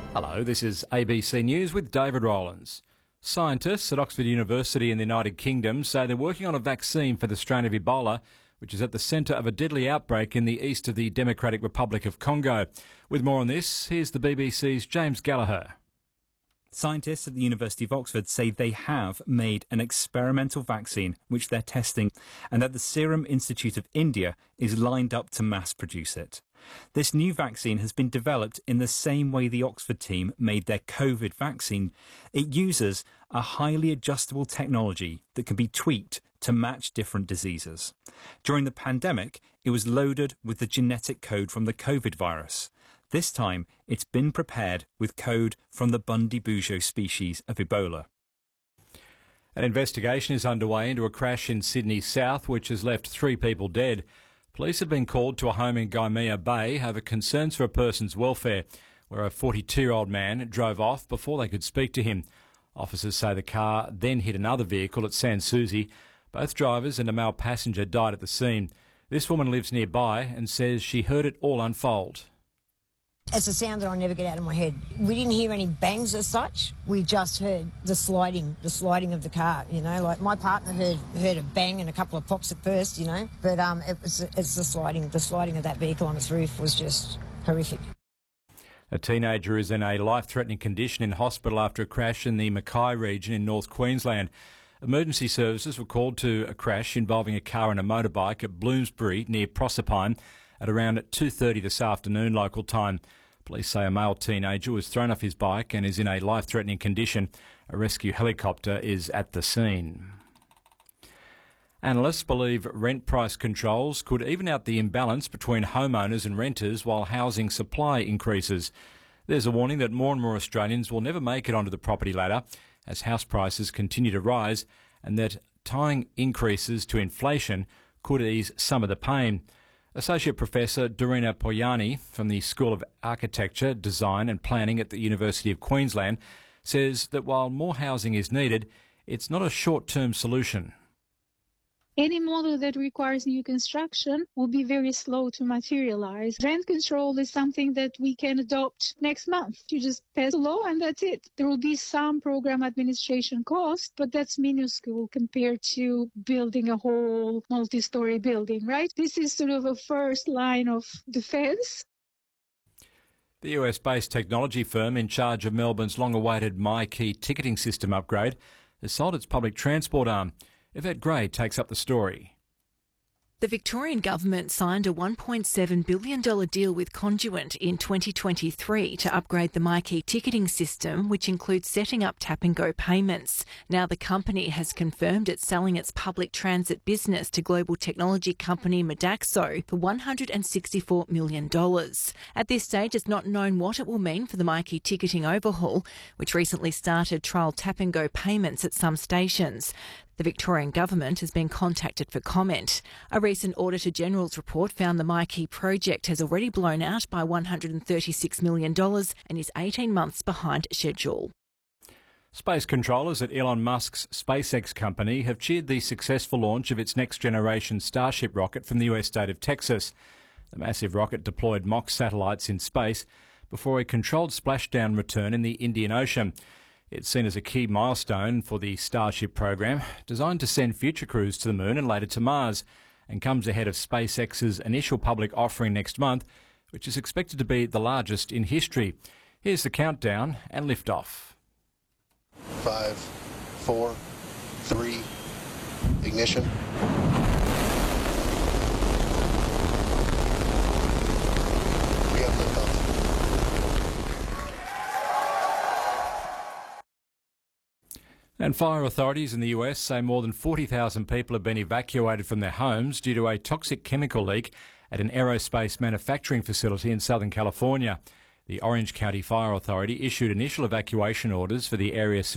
Hello, this is ABC News with David Rowlands. Scientists at Oxford University in the United Kingdom say they're working on a vaccine for the strain of Ebola, which is at the centre of a deadly outbreak in the east of the Democratic Republic of Congo. With more on this, here's the BBC's James Gallagher. Scientists at the University of Oxford say they have made an experimental vaccine which they're testing, and that the Serum Institute of India is lined up to mass produce it. This new vaccine has been developed in the same way the Oxford team made their COVID vaccine. It uses a highly adjustable technology that can be tweaked to match different diseases. During the pandemic, it was loaded with the genetic code from the COVID virus. This time, it's been prepared with code from the Bundibugyo species of Ebola. An investigation is underway into a crash in Sydney South, which has left 3 people dead. Police have been called to a home in Gymea Bay over concerns for a person's welfare, where a 42-year-old man drove off before they could speak to him. Officers say the car then hit another vehicle at Sans Souci. Both drivers and a male passenger died at the scene. This woman lives nearby and says she heard it all unfold. It's a sound that I'll never get out of my head. We didn't hear any bangs as such. We just heard the sliding of the car, you know. Like my partner heard a bang and a couple of pops at first, you know. But it's the sliding of that vehicle on its roof was just horrific. A teenager is in a life-threatening condition in hospital after a crash in the Mackay region in North Queensland. Emergency services were called to a crash involving a car and a motorbike at Bloomsbury near Proserpine at around 2:30 this afternoon local time. Police say a male teenager was thrown off his bike and is in a life-threatening condition. A rescue helicopter is at the scene. Analysts believe rent price controls could even out the imbalance between homeowners and renters while housing supply increases. There's a warning that more and more Australians will never make it onto the property ladder as house prices continue to rise, and that tying increases to inflation could ease some of the pain. Associate Professor Dorina Poyani from the School of Architecture, Design and Planning at the University of Queensland says that while more housing is needed, it's not a short-term solution. Any model that requires new construction will be very slow to materialize. Rent control is something that we can adopt next month. You just pass a law and that's it. There will be some program administration cost, but that's minuscule compared to building a whole multi-story building, right? This is sort of a first line of defense. The US-based technology firm in charge of Melbourne's long-awaited MyKey ticketing system upgrade has sold its public transport arm. Yvette Gray takes up the story. The Victorian government signed a $1.7 billion deal with Conduent in 2023 to upgrade the MyKey ticketing system, which includes setting up tap-and-go payments. Now the company has confirmed it's selling its public transit business to global technology company Modaxo for $164 million. At this stage, it's not known what it will mean for the MyKey ticketing overhaul, which recently started trial tap-and-go payments at some stations. The Victorian government has been contacted for comment. A recent Auditor General's report found the MyKey project has already blown out by $136 million and is 18 months behind schedule. Space controllers at Elon Musk's SpaceX company have cheered the successful launch of its next-generation Starship rocket from the US state of Texas. The massive rocket deployed mock satellites in space before a controlled splashdown return in the Indian Ocean. It's seen as a key milestone for the Starship program, designed to send future crews to the Moon and later to Mars, and comes ahead of SpaceX's initial public offering next month, which is expected to be the largest in history. Here's the countdown and liftoff. 5, 4, 3, ignition. We have liftoff. And fire authorities in the US say more than 40,000 people have been evacuated from their homes due to a toxic chemical leak at an aerospace manufacturing facility in Southern California. The Orange County Fire Authority issued initial evacuation orders for the area